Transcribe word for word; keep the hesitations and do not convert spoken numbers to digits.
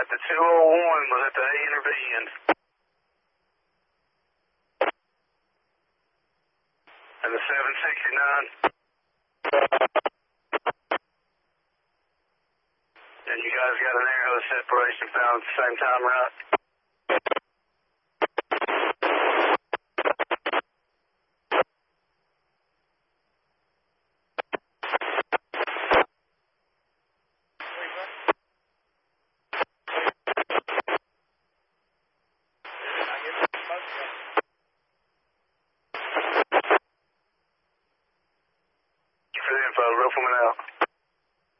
that the two oh one was at the A intervened. And the seven sixty-nine. And you guys got an arrow separation found at the same time, right? For the info, Rifleman out.